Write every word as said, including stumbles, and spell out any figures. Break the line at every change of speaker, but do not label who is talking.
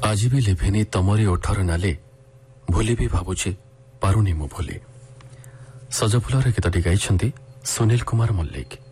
आज भी लिभिनी तमरी ओठर नाले भूली भी भावुचे पारुनी मु भूली। सजफुलर गीतटी गाइछन्ति सुनील कुमार मल्लिक।